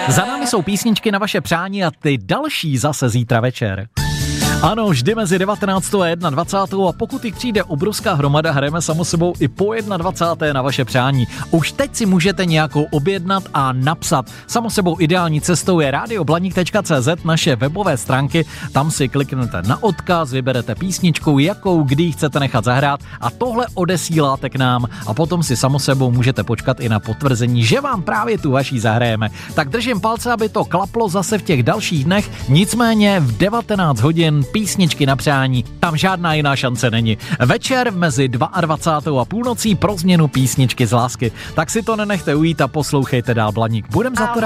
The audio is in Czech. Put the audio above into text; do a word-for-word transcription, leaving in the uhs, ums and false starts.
Za námi jsou písničky na vaše přání a ty další zase zítra večer. Ano, vždy mezi devatenáctou a dvacátou a pokud jich přijde obrovská hromada, hrajeme samo sebou i po dvacáté jedné na vaše přání. Už teď si můžete nějakou objednat a napsat. Samo sebou ideální cestou je radioblaník tečka cé zet, naše webové stránky. Tam si kliknete na odkaz, vyberete písničku, jakou, kdy chcete nechat zahrát a tohle odesíláte k nám a potom si samo sebou můžete počkat i na potvrzení, že vám právě tu vaší zahrajeme. Tak držím palce, aby to klaplo zase v těch dalších dnech, nicméně v devatenáct hodin písničky na přání, tam žádná jiná šance není. Večer mezi dvacátou druhou a půlnocí pro změnu písničky z lásky. Tak si to nenechte ujít a poslouchejte dál Blaník. Budem za to